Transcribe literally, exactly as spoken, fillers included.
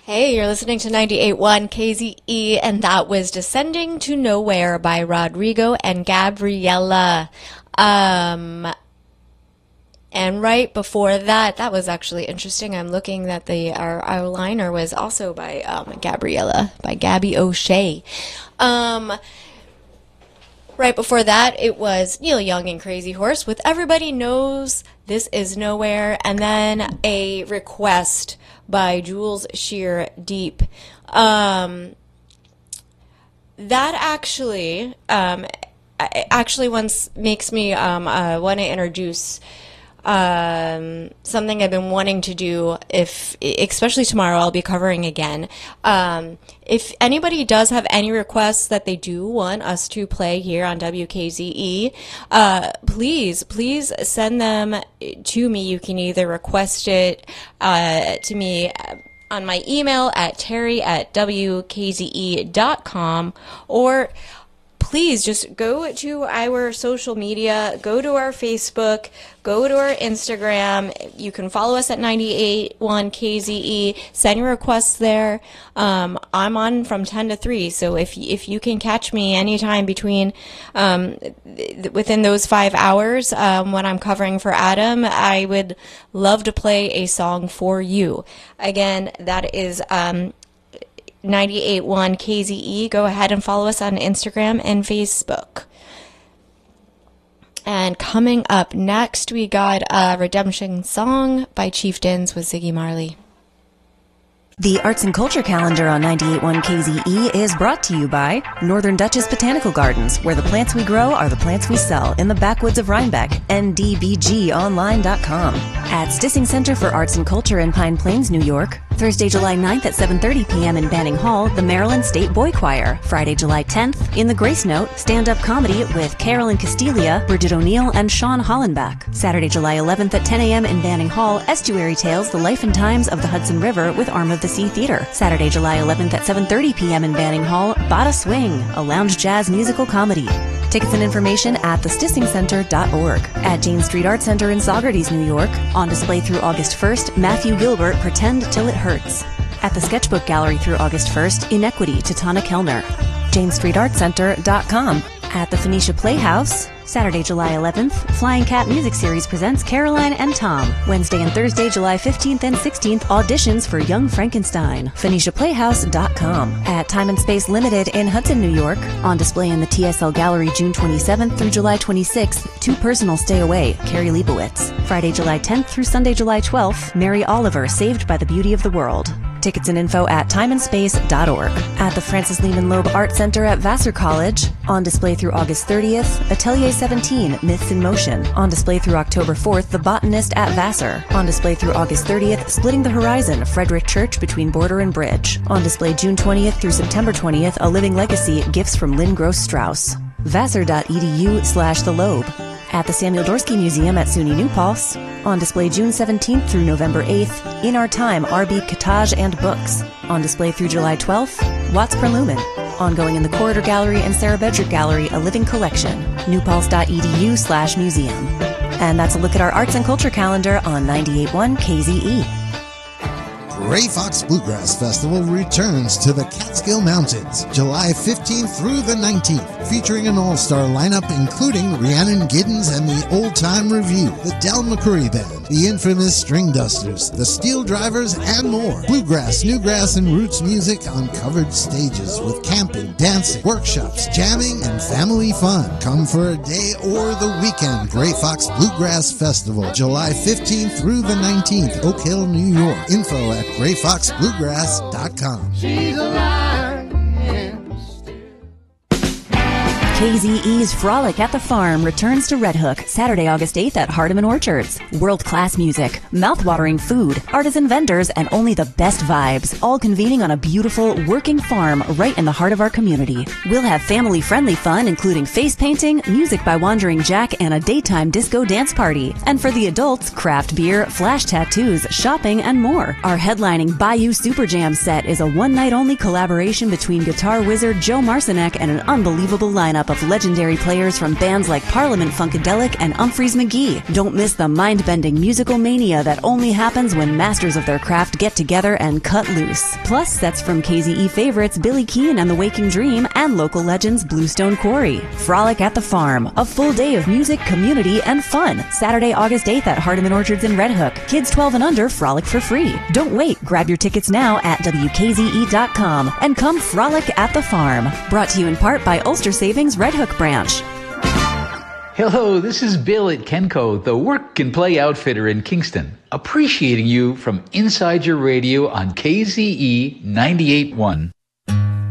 Hey, you're listening to ninety-eight point one K Z E, and that was Descending to Nowhere by Rodrigo and Gabriella. Um, and right before that, that was actually interesting. I'm looking that the our, our liner was also by um, Gabriella, by Gabby O'Shea. Um, right before that, it was Neil Young and Crazy Horse with Everybody Knows This Is Nowhere, and then a request by Jules Shear Deep. Um, that actually, um, actually once makes me um, uh, want to introduce um, something I've been wanting to do. If, especially tomorrow, I'll be covering again. Um, if anybody does have any requests that they do want us to play here on W K Z E, uh, please, please send them to me. You can either request it uh, to me on my email at terry at w k z e dot com, or please just go to our social media, go to our Facebook, go to our Instagram. You can follow us at ninety-eight point one K Z E. Send your requests there. Um, I'm on from ten to three, so if if you can catch me anytime between um, th- within those five hours um, when I'm covering for Adam, I would love to play a song for you. Again, that is Um, ninety-eight point one K Z E. Go ahead and follow us on Instagram and Facebook. And coming up next, we got a Redemption Song by Chieftains with Ziggy Marley. The Arts and Culture Calendar on ninety-eight point one K Z E is brought to you by Northern Dutchess Botanical Gardens, where the plants we grow are the plants we sell in the backwoods of Rhinebeck, N D B G online dot com. At Stissing Center for Arts and Culture in Pine Plains, New York, Thursday, July ninth at seven thirty p.m. in Banning Hall, the Maryland State Boy Choir. Friday, July tenth, in the Grace Note, stand-up comedy with Carolyn Castilia, Bridget O'Neill, and Sean Hollenbach. Saturday, July eleventh at ten a.m. in Banning Hall, Estuary Tales, The Life and Times of the Hudson River with Arm of the Sea Theater. Saturday, July eleventh at seven thirty p.m. in Banning Hall, Bada Swing, a lounge jazz musical comedy. Tickets and information at the stissing center dot org. At Jane Street Art Center in Saugerties, New York, on display through August first, Matthew Gilbert, Pretend Till It Hurts. At the Sketchbook Gallery through August first, Inequity to Tana Kellner. jane street art center dot com. At the Phoenicia Playhouse, Saturday, July eleventh, Flying Cat Music Series presents Caroline and Tom. Wednesday and Thursday, July fifteenth and sixteenth, auditions for Young Frankenstein. Phoenicia Playhouse dot com. At Time and Space Limited in Hudson, New York, on display in the T S L Gallery June twenty-seventh through July twenty-sixth, Too Personal Stay Away, Carrie Leibowitz. Friday, July tenth through Sunday, July twelfth, Mary Oliver, Saved by the Beauty of the World. Tickets and info at time and space dot org. At the Francis Lehman Loeb Art Center at Vassar College, on display through August thirtieth, Atelier seventeen, Myths in Motion. On display through October fourth, The Botanist at Vassar. On display through August thirtieth, Splitting the Horizon, Frederick Church Between Border and Bridge. On display June twentieth through September twentieth, A Living Legacy, Gifts from Lynn Gross Strauss. vassar dot e d u slash the Loeb. At the Samuel Dorsky Museum at SUNY New Paltz, on display June seventeenth through November eighth, In Our Time, R B Cottage and Books. On display through July twelfth, Watts per Lumen. Ongoing in the Corridor Gallery and Sarah Bedrick Gallery, A Living Collection, newpaltz dot e d u slash museum. And that's a look at our arts and culture calendar on ninety-eight point one K Z E. Gray Fox Bluegrass Festival returns to the Catskill Mountains July fifteenth through the nineteenth, featuring an all-star lineup including Rhiannon Giddens and the Old Time Review, the Del McCoury Band, the infamous String Dusters, the Steel Drivers, and more. Bluegrass, newgrass, and roots music on covered stages with camping, dancing, workshops, jamming, and family fun. Come for a day or the weekend. Gray Fox Bluegrass Festival July fifteenth through the nineteenth, Oak Hill, New York. Info at gray fox bluegrass dot com. She's alive. K Z E's Frolic at the Farm returns to Red Hook Saturday, August eighth at Hardeman Orchards. World-class music, mouth-watering food, artisan vendors, and only the best vibes, all convening on a beautiful, working farm right in the heart of our community. We'll have family-friendly fun, including face painting, music by Wandering Jack, and a daytime disco dance party. And for the adults, craft beer, flash tattoos, shopping, and more. Our headlining Bayou Super Jam set is a one-night-only collaboration between guitar wizard Joe Marcinek and an unbelievable lineup of legendary players from bands like Parliament Funkadelic and Umphreys McGee. Don't miss the mind-bending musical mania that only happens when masters of their craft get together and cut loose. Plus, sets from K Z E favorites Billy Keane and the Waking Dream and local legends Bluestone Quarry. Frolic at the Farm, a full day of music, community, and fun. Saturday, August eighth at Hardiman Orchards in Red Hook. Kids twelve and under frolic for free. Don't wait. Grab your tickets now at W K Z E dot com and come frolic at the farm. Brought to you in part by Ulster Savings Red Hook Branch. Hello, this is Bill at Kenco, the work and play outfitter in Kingston, appreciating you from inside your radio on K Z E ninety-eight point one.